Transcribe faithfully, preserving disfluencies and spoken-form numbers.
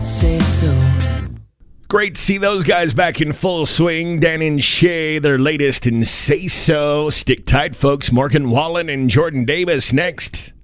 say so. Great to see those guys back in full swing. Dan and Shay, their latest in Say So. Stick tight, folks. Morgan Wallen and Jordan Davis next.